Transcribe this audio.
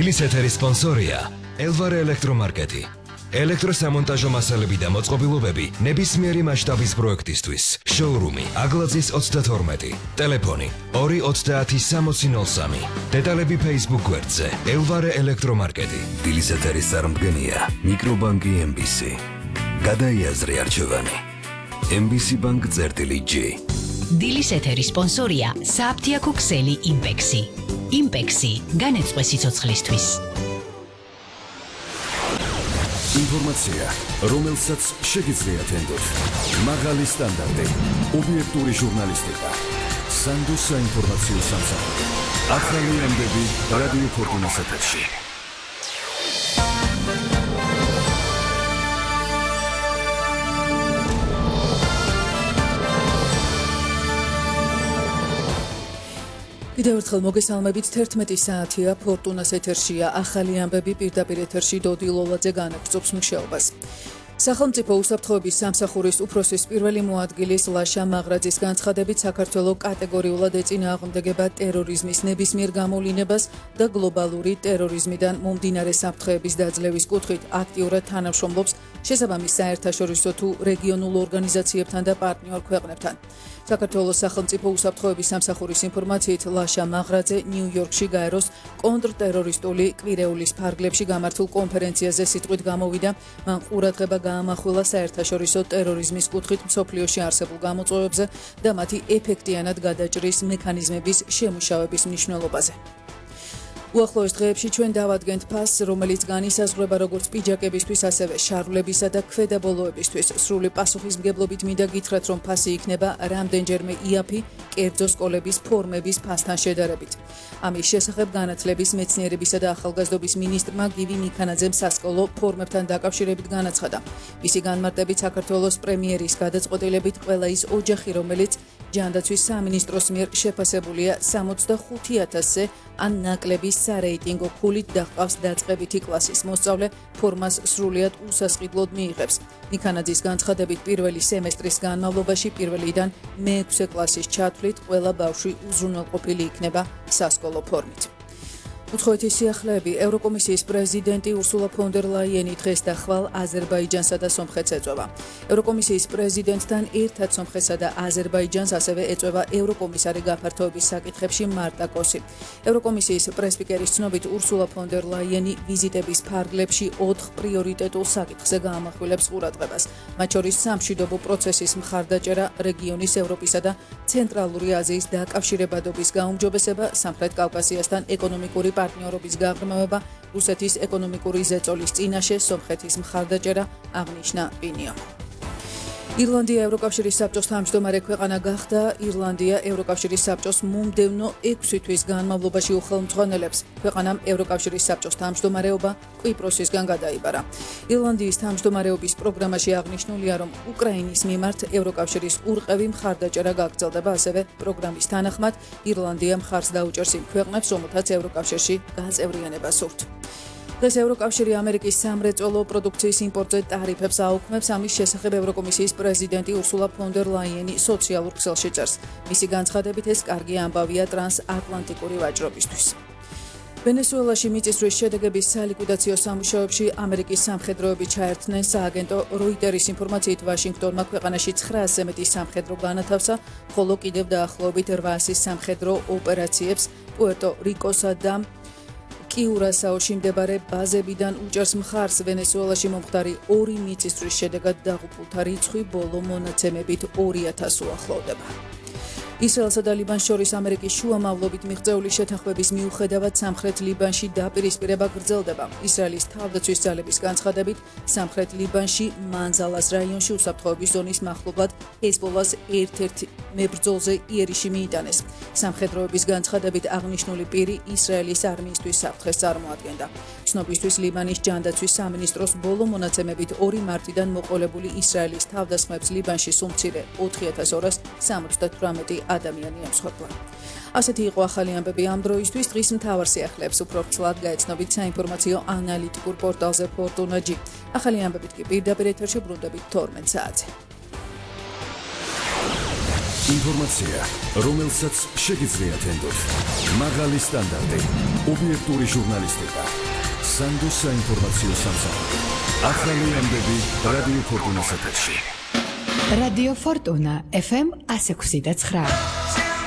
დილის ეთერის სპონსორია ელვარე ელექტრომარკეტი. ელექტროსამონტაჟო მასალები და მოწყობილობები ნებისმიერი მასშტაბის პროექტისთვის. შოურუმი აგლაძის 32. ტელეფონი 230-6003. დეტალები Facebook გვერდზე ელვარე ელექტრომარკეტი. დილის ეთერის წარმომადგენია მიკრობანკი MBC. გადაიაზრე არჩევანი. MBC Bank წერტილი-G. დილის ეთერის სპონსორია საფთიაქო ქსელი იმპექსი. იმპექსი განეწყვე სიცოცხლისთვის. ინფორმაცია, რომელსაც შეგიძლიათ ენდოთ. მაღალი სტანდარტი, ობიექტური ჟურნალისტიკა. სანდო საინფორმაციო სამსახური. ახალი ამბები რადიო ფორტუნას ეთერში. კიდევ ერთხელ მოგესალმებით 11 საათია ფორტუნას ეთერშია ახალი ამბები პირდაპირ ეთერში დოდი ლოლაძე განაგრძობს მუშაობას. სახელმწიფო უსაფრთხოების სამსახურის უფროსის პირველი მოადგილის ლაშა მაღრაძის განცხადებით საქართველო კატეგორიულად ეწინააღმდეგება ტერორიზმის ნებისმიერ გამოვლინებას და გლობალური ტერორიზმიდან მომდინარე საფრთხეების დაძლევის კუთხით აქტიურად თანამშრომლობს შესაბამის საერთაშორისო თუ რეგიონულ ორგანიზაციებთან და პარტნიორ ქვეყნებთან. საქართველოს სახელმწიფო უსაფრთხოების სამსახურის ინფორმაციით ლაშა მაღრაძე ნიუ-იორკში გაეროს კონტრტერორისტული კვირეულის ფარგლებში გამართულ კონფერენციაზე სიტყვით გამოვიდა. მან ყურადღება გაამახვილა საერთაშორისო ტერორიზმის კუთხით მსოფლიოში არსებულ გამოწვევებზე და მათი ეფექტიანად გადაჭრის მექანიზმების შემუშავების მნიშვნელობაზე. უახლოეს დღეებში ჩვენ დავადგენთ ფასს, რომელიც განისაზღვრება როგორც პიჯაკებისთვის, ასევე შარვლებისა და ქვედაბოლოებისთვის. სრული პასუხისმგებლობით მინდა გითხრათ, რომ ფასი იქნება რამდენჯერმე იაფი კერძო სკოლების ფორმების ფასთან შედარებით. ამის შესახებ განათლების, მეცნიერებისა და ახალგაზრდობის მინისტრმა გივი მიქანაძემ სასკოლო ფორმებთან დაკავშირებით განაცხადა. მისი განმარტებით საქართველოს პრემიერის გადაწყვეტილებით ყველა ის ოჯახი, რომელიც ჯანდაცვის სამინისტროს მიერ შეფასებულია 65,000-ზე ან ნაკლების სარეიტინგო ფულით და ჰყავს დაწყებითი კლასის მოსწავლე, ფორმას სრულიად უსასყიდლოდ მიიღებს. მიქანაძის განცხადებით პირველი სემესტრის განმავლობაში პირველიდან მე-6 კლასის ჩათვლით ყველა ბავშვი უზრუნველყოფილი იქნება სასკოლო ფორმით. უცხოეთის სიახლეები. ევროკომისიის პრეზიდენტი ურსულა ფონ დერ ლაიენი დღეს და ხვალ აზერბაიჯანსა და სომხეთს ეწვევა. ევროკომისიის პრეზიდენტთან ერთად სომხეთსა და აზერბაიჯანს ასევე ეწვევა ევროკომისარი გაფართოების საკითხებში მარტა კოსი. ევროკომისიის პრესპიკერის ცნობით ურსულა ფონ დერ ლაიენი ვიზიტების ფარგლებში 4 პრიორიტეტულ საკითხზე გაამახვილებს ყურადღებას. მათ შორის სამშვიდობო პროცესის მხარდაჭერა, რეგიონის ევროპისა და ცენტრალური აზიის დაკავშირებადობის გაუმჯობესება, სამხრეთ კავკასიასთან ეკონომიკური პარტნიორობის გაღრმავება, რუსეთის ეკონომიკური ზეწოლის წინაშე სომხეთის მხარდაჭერა, აღნიშნა პინიო. ირლანდია ევროკავშირის საბჭოს თავმჯდომარე ქვეყანა გახდა. ირლანდია ევროკავშირის საბჭოს მომდევნო 6 თვის განმავლობაში უხელმძღვანელებს. ქვეყანამ ევროკავშირის საბჭოს თავმჯდომარეობა კვიპროსისგან გადაიბარა. ირლანდიის თავმჯდომარეობის პროგრამაში აღნიშნულია, რომ უკრაინის მიმართ ევროკავშირის ურყევი მხარდაჭერა გაგრძელდება, ასევე პროგრამის თანახმად ირლანდია მხარს დაუჭერს იმ ქვეყნებს, რომელთაც ევროკავშირში გაწევრიანება სურთ. დღეს ევროკავშირი ამერიკის სამრეწველო პროდუქციის იმპორტზე ტარიფებს აუქმებს. ამის შესახებ ევროკომისიის პრეზიდენტი ურსულა ფონ დერ ლაიენი სოციალურ ქსელში წერს. მისი განცხადებით ეს კარგი ამბავია ტრანსატლანტიკური ვაჭრობისთვის. ვენესუელაში მიწისძვრის შედეგების სალიკვიდაციო სამუშაოებში ამერიკის სამხედროები ჩაერთნენ. სააგენტო როიტერის ინფორმაციით ვაშინგტონმა ქვეყანაში 900-ზე მეტი სამხედრო განათავსა, ხოლო კიდევ დაახლოებით 800 სამხედრო ოპერაციებს პუერტო რიკოსა და კიურასაოში მდებარე ბაზებიდან უჭერს მხარს. ვენესუელაში მომხდარი 2 მიწისძვრის შედეგად დაღუპულთა რიცხვი ბოლო მონაცემებით 2000 უახლოვდება. ისრაელსა და ლიბანს შორის ამერიკის შუამავლობით მიღწეული შეთანხმების მიუხედავად სამხრეთ ლიბანში დაპირისპირება გრძელდება. ისრაელის თავდაცვის ძალების განცხადებით, სამხრეთ ლიბანში მანზალას რაიონში უსაფრთხოების ზონის მახლობლად ჰეზბოლას ერთ-ერთ მებრძოლზე იერიში მიიტანეს. სამხედროების განცხადებით აღნიშნული პირი ისრაელის არმიისთვის საფრთხეს წარმოადგენდა. ცნობისთვის ლიბანის ჯანდაცვის სამინისტროს ბოლო მონაცემებით 2 მარტიდან მოყოლებული ისრაელის თავდასხმებს ლიბანში სულ მცირე 4278 ადამიანი ემსხვერპლა. ასეთი იყო ახალი ამბები ამ დროისთვის. დღის მთავარ სიახლეებს უფრო ვრცლად გაეცნობით საინფორმაციო ანალიტიკურ პორტალზე Fortuna.G. ახალი ამბებით კი პირდაპირ ეთერში ბრუნდებით 12 საათზე. ინფორმაცია, რომელსაც შეგიძლიათ ენდოთ. მაღალი სტანდარტი, ობიექტური ჟურნალისტიკა. სანდო საინფორმაციო სამსახური. ახალი ამბები რადიო ფორტუნას ეთერში. რადიო ფორტუნა FM 106.9.